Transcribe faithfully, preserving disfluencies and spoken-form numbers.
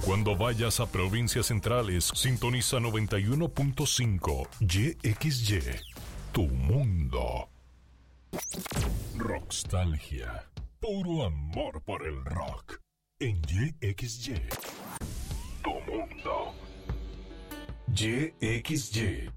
Cuando vayas a provincias centrales, sintoniza noventa y uno punto cinco Y X Y, tu mundo. Rockstalgia, puro amor por el rock. En Y X Y, tu mundo. Y X Y,